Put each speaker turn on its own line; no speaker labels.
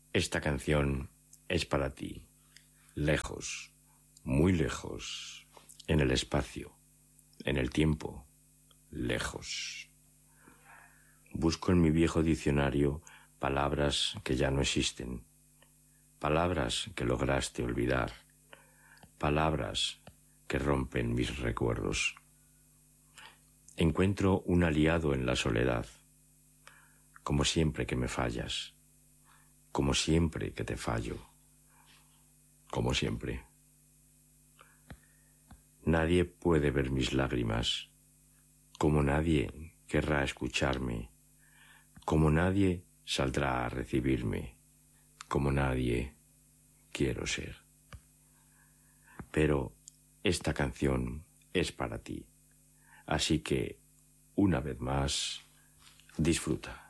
Esta canción es para ti, lejos, muy lejos, en el espacio, en el tiempo, lejos. Busco en mi viejo diccionario palabras que ya no existen, palabras que lograste olvidar, palabras que rompen mis recuerdos. Encuentro un aliado en la soledad, como siempre que me fallas, como siempre que te fallo, como siempre. Nadie puede ver mis lágrimas, como nadie querrá escucharme, como nadie saldrá a recibirme, como nadie quiero ser. Pero esta canción es para ti, así que, una vez más, disfruta.